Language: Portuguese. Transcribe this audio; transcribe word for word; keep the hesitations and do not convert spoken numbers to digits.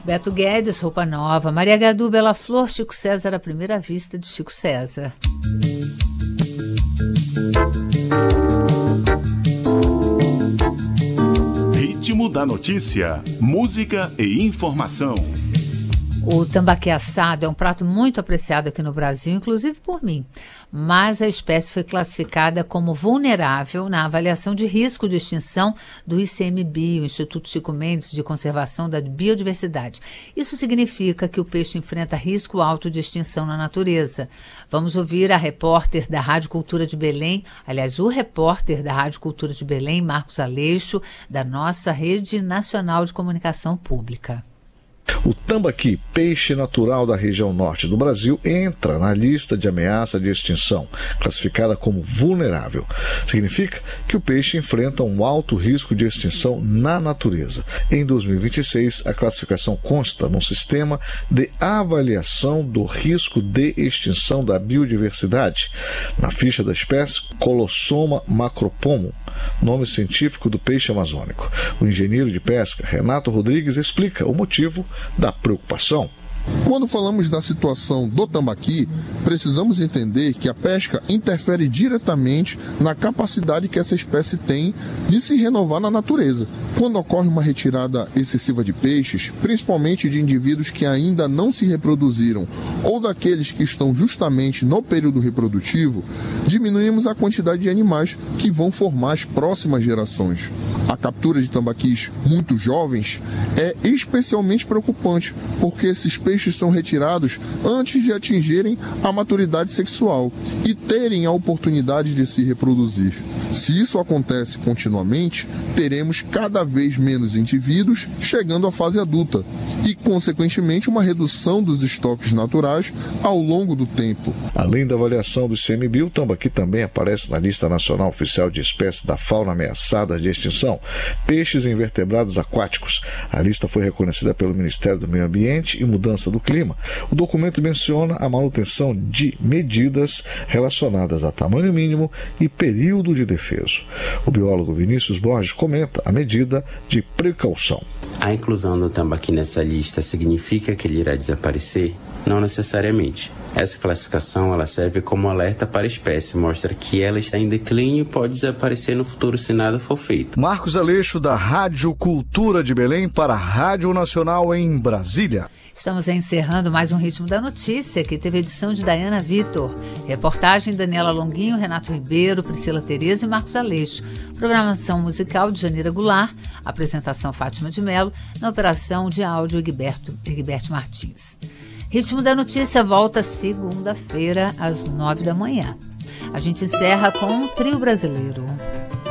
Beto Guedes, Roupa Nova, Maria Gadu, Bela Flor, Chico César, A Primeira Vista de Chico César. Ritmo da notícia, música e informação. O tambaqui assado é um prato muito apreciado aqui no Brasil, inclusive por mim, mas a espécie foi classificada como vulnerável na avaliação de risco de extinção do I C M B I, o Instituto Chico Mendes de Conservação da Biodiversidade. Isso significa que o peixe enfrenta risco alto de extinção na natureza. Vamos ouvir a repórter da Rádio Cultura de Belém, aliás, o repórter da Rádio Cultura de Belém, Marcos Aleixo, da nossa Rede Nacional de Comunicação Pública. O tambaqui, peixe natural da região norte do Brasil, entra na lista de ameaça de extinção, classificada como vulnerável. Significa que o peixe enfrenta um alto risco de extinção na natureza. Em dois mil e vinte e seis, a classificação consta num sistema de avaliação do risco de extinção da biodiversidade. Na ficha da espécie, Colossoma macropomo, nome científico do peixe amazônico. O engenheiro de pesca, Renato Rodrigues, explica o motivo da preocupação. Quando falamos da situação do tambaqui, precisamos entender que a pesca interfere diretamente na capacidade que essa espécie tem de se renovar na natureza. Quando ocorre uma retirada excessiva de peixes, principalmente de indivíduos que ainda não se reproduziram ou daqueles que estão justamente no período reprodutivo, diminuímos a quantidade de animais que vão formar as próximas gerações. A captura de tambaquis muito jovens é especialmente preocupante, porque esses peixes peixes são retirados antes de atingirem a maturidade sexual e terem a oportunidade de se reproduzir. Se isso acontece continuamente, teremos cada vez menos indivíduos chegando à fase adulta e, consequentemente, uma redução dos estoques naturais ao longo do tempo. Além da avaliação do I C M B I, o tambaqui também aparece na lista nacional oficial de espécies da fauna ameaçadas de extinção, peixes e invertebrados aquáticos. A lista foi reconhecida pelo Ministério do Meio Ambiente e Mudança do Clima. O documento menciona a manutenção de medidas relacionadas a tamanho mínimo e período de defeso. O biólogo Vinícius Borges comenta a medida de precaução. A inclusão do tambaqui nessa lista significa que ele irá desaparecer? Não necessariamente. Essa classificação ela serve como alerta para a espécie, mostra que ela está em declínio e pode desaparecer no futuro se nada for feito. Marcos Aleixo, da Rádio Cultura de Belém, para a Rádio Nacional em Brasília. Estamos encerrando mais um Ritmo da Notícia, que teve edição de Dayana Vitor. Reportagem Daniela Longuinho, Renato Ribeiro, Priscila Tereza e Marcos Aleixo. Programação musical de Janeira Goulart. Apresentação Fátima de Mello. Na operação de áudio Egberto, Egberto Martins. Ritmo da Notícia volta segunda-feira às nove da manhã. A gente encerra com um trio brasileiro.